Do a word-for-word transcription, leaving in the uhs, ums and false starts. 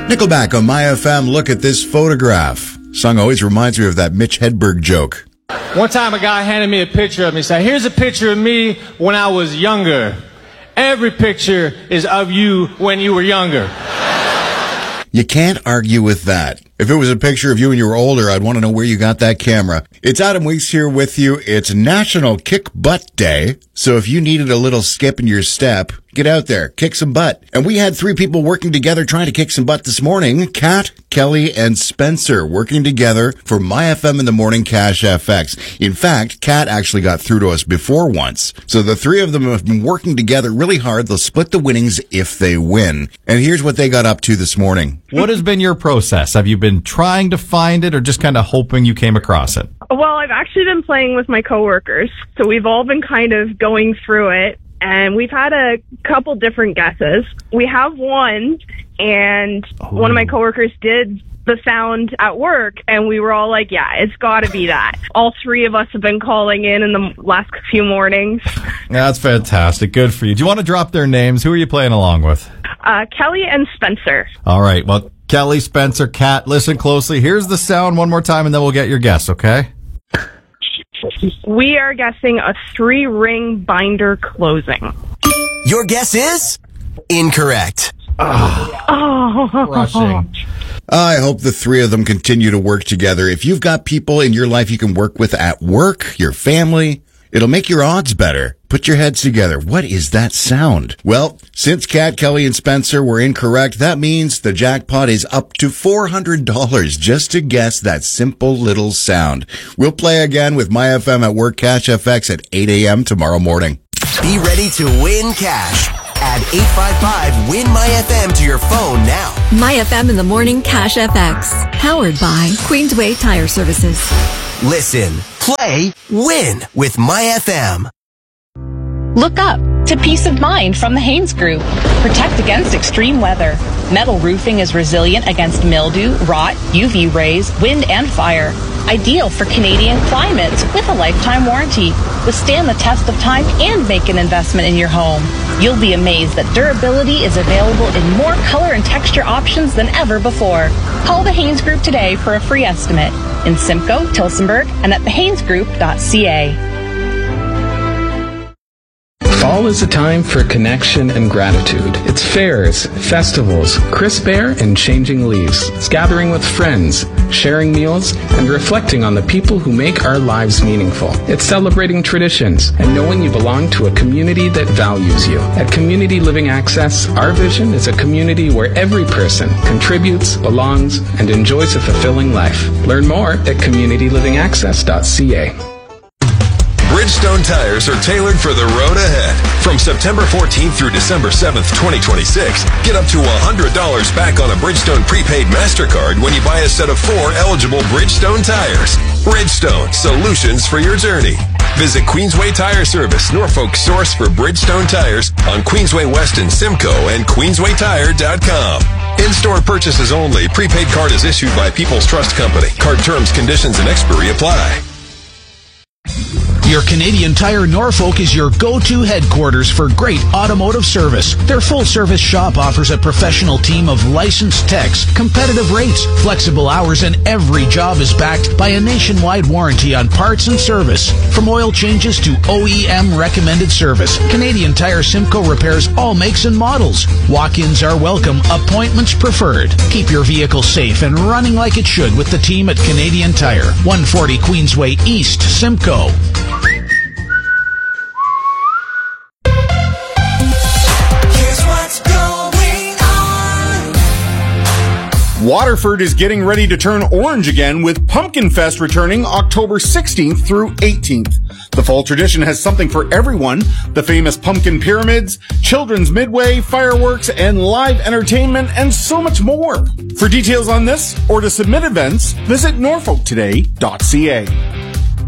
Nickelback on My F M. Look at this photograph. Song always reminds me of that Mitch Hedberg joke. One time a guy handed me a picture of me. He said, here's a picture of me when I was younger. Every picture is of you when you were younger. You can't argue with that. If it was a picture of you when you were older, I'd want to know where you got that camera. It's Adam Weeks here with you. It's National Kick Butt Day. So if you needed a little skip in your step, get out there, kick some butt. And we had three people working together trying to kick some butt this morning. Kat, Kelly, and Spencer working together for My F M in the Morning Cash F X. In fact, Kat actually got through to us before once. So the three of them have been working together really hard. They'll split the winnings if they win. And here's what they got up to this morning. What has been your process? Have you been trying to find it or just kind of hoping you came across it? Well, I've actually been playing with my coworkers. So we've all been kind of going through it. And we've had a couple different guesses. We have one, and oh. one of my coworkers did the sound at work, and we were all like, yeah, it's got to be that. All three of us have been calling in in the last few mornings. That's fantastic. Good for you. Do you want to drop their names? Who are you playing along with? Uh, Kelly and Spencer. All right. Well, Kelly, Spencer, Kat, listen closely. Here's the sound one more time, and then we'll get your guess, okay? We are guessing a three-ring binder closing. Your guess is incorrect. Oh, oh. Crushing. I hope the three of them continue to work together. If you've got people in your life you can work with at work, your family, it'll make your odds better. Put your heads together. What is that sound? Well, since Kat, Kelly, and Spencer were incorrect, that means the jackpot is up to four hundred dollars just to guess that simple little sound. We'll play again with My F M at Work Cash F X at eight a.m. tomorrow morning. Be ready to win cash. Add eight five five win My F M to your phone now. My F M in the Morning Cash F X. Powered by Queensway Tire Services. Listen, play, win with My F M. Look up to peace of mind from the Haynes Group. Protect against extreme weather. Metal roofing is resilient against mildew, rot, U V rays, wind, and fire. Ideal for Canadian climates with a lifetime warranty. Withstand the test of time and make an investment in your home. You'll be amazed that durability is available in more color and texture options than ever before. Call the Haynes Group today for a free estimate in Simcoe, Tillsonburg, and at the haynes group dot c a. Fall is a time for connection and gratitude. It's fairs, festivals, crisp air, and changing leaves. It's gathering with friends, sharing meals, and reflecting on the people who make our lives meaningful. It's celebrating traditions and knowing you belong to a community that values you. At Community Living Access, our vision is a community where every person contributes, belongs, and enjoys a fulfilling life. Learn more at community living access dot c a. Bridgestone tires are tailored for the road ahead. From September fourteenth through December seventh, twenty twenty-six, get up to one hundred dollars back on a Bridgestone prepaid MasterCard when you buy a set of four eligible Bridgestone tires. Bridgestone, solutions for your journey. Visit Queensway Tire Service, Norfolk's source for Bridgestone tires on Queensway West in Simcoe and queensway tire dot com. In-store purchases only. Prepaid card is issued by People's Trust Company. Card terms, conditions, and expiry apply. Your Canadian Tire Norfolk is your go-to headquarters for great automotive service. Their full-service shop offers a professional team of licensed techs, competitive rates, flexible hours, and every job is backed by a nationwide warranty on parts and service. From oil changes to O E M recommended service, Canadian Tire Simcoe repairs all makes and models. Walk-ins are welcome, appointments preferred. Keep your vehicle safe and running like it should with the team at Canadian Tire, one forty Queensway East, Simcoe. Waterford is getting ready to turn orange again with Pumpkin Fest returning October sixteenth through eighteenth. The fall tradition has something for everyone. The famous pumpkin pyramids, children's midway, fireworks, and live entertainment, and so much more. For details on this or to submit events, visit norfolk today dot c a.